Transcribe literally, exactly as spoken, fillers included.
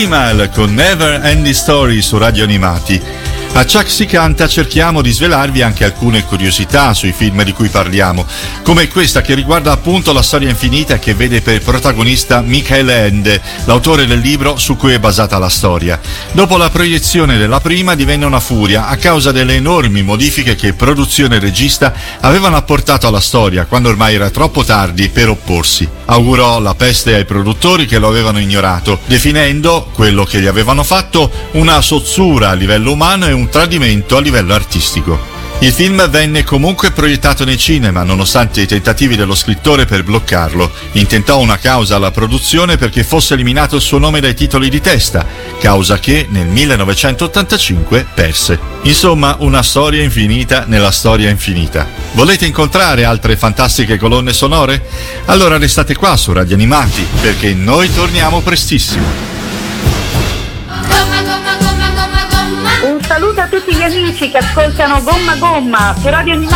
Minimal con Never Ending Story su Radio Animati. A Chuck si canta cerchiamo di svelarvi anche alcune curiosità sui film di cui parliamo, come questa che riguarda appunto la storia infinita che vede per protagonista Michael Ende, l'autore del libro su cui è basata la storia. Dopo la proiezione della prima divenne una furia a causa delle enormi modifiche che produzione e regista avevano apportato alla storia quando ormai era troppo tardi per opporsi. Augurò la peste ai produttori che lo avevano ignorato, definendo quello che gli avevano fatto una sozzura a livello umano e un tradimento a livello artistico. Il film venne comunque proiettato nei cinema, nonostante i tentativi dello scrittore per bloccarlo. Intentò una causa alla produzione perché fosse eliminato il suo nome dai titoli di testa, causa che nel millenovecentottantacinque perse. Insomma, una storia infinita nella storia infinita. Volete incontrare altre fantastiche colonne sonore? Allora restate qua su Radio Animati, perché noi torniamo prestissimo. Un saluto a tutti gli amici che ascoltano Gomma Gomma su Radio Animati.